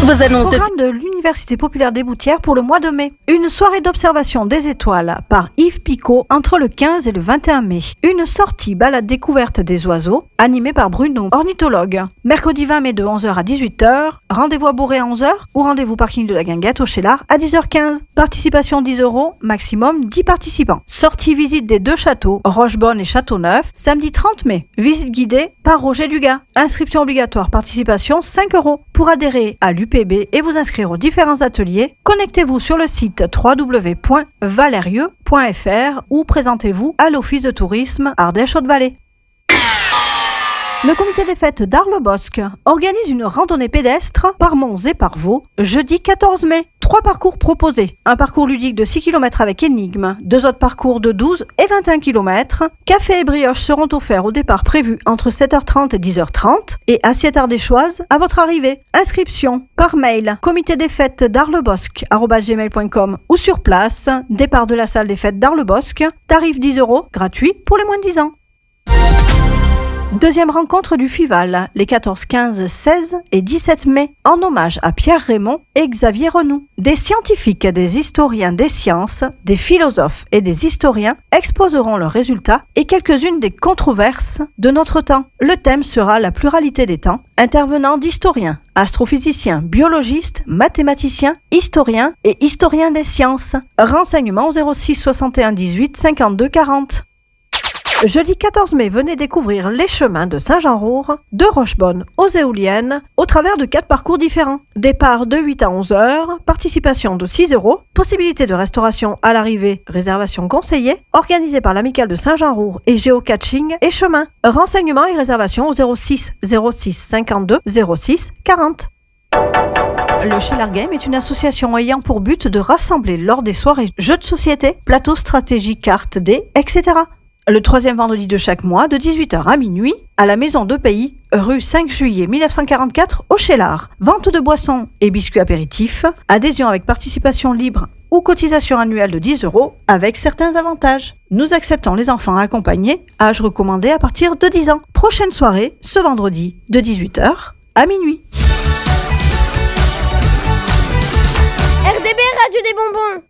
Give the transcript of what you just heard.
vos annonces Programme de l'Université populaire des Boutières pour le mois de mai. Une soirée d'observation des étoiles par Yves Picot entre le 15 et le 21 mai. Une sortie balade découverte des oiseaux animée par Bruno, ornithologue. Mercredi 20 mai de 11h à 18h. Rendez-vous à Bourré à 11h ou rendez-vous parking de la Guinguette au Chélard à 10h15. Participation 10 €, maximum 10 participants. Sortie visite des deux châteaux, Rochebonne et Châteauneuf, samedi 30 mai. Visite guidée par Roger Dugas. Inscription obligatoire, participation 5 €. Pour adhérer à l'UPB et vous inscrire aux différents ateliers, connectez-vous sur le site www.valerieux.fr ou présentez-vous à l'Office de tourisme Ardèche-Haute-Vallée. Le comité des fêtes d'Arles-le-Bosc organise une randonnée pédestre par Mons et par Vaux jeudi 14 mai. 3 parcours proposés. Un parcours ludique de 6 km avec énigme, 2 autres parcours de 12 et 21 km. Café et brioches seront offerts au départ prévu entre 7h30 et 10h30 et assiette ardéchoise à votre arrivée. Inscription par mail comité des fêtes d'Arles-le-Bosc@gmail.com ou sur place, départ de la salle des fêtes d'Arles-le-Bosc, tarif 10 €, gratuit pour les moins de 10 ans. Deuxième rencontre du FIVAL, les 14, 15, 16 et 17 mai, en hommage à Pierre Raymond et Xavier Renoux. Des scientifiques, des historiens des sciences, des philosophes et des historiens exposeront leurs résultats et quelques-unes des controverses de notre temps. Le thème sera la pluralité des temps, intervenant d'historiens, astrophysiciens, biologistes, mathématiciens, historiens et historiens des sciences. Renseignements au 06 61 18 52 40. Jeudi 14 mai, venez découvrir les chemins de Saint-Jean-Roure, de Rochebonne aux Éoliennes, au travers de 4 parcours différents. Départ de 8 à 11 h, participation de 6 €, possibilité de restauration à l'arrivée, réservation conseillée, organisée par l'Amicale de Saint-Jean-Roure et Géocaching et chemin. Renseignements et réservations au 06 06 52 06 40. Le Chélard Game est une association ayant pour but de rassembler lors des soirées jeux de société, plateaux stratégiques, cartes, dés, etc. Le 3e vendredi de chaque mois, de 18h à minuit, à la Maison de Pays, rue 5 juillet 1944, au Chélard. Vente de boissons et biscuits apéritifs, adhésion avec participation libre ou cotisation annuelle de 10 € avec certains avantages. Nous acceptons les enfants accompagnés, âge recommandé à partir de 10 ans. Prochaine soirée, ce vendredi, de 18h à minuit. RDB Radio des bonbons.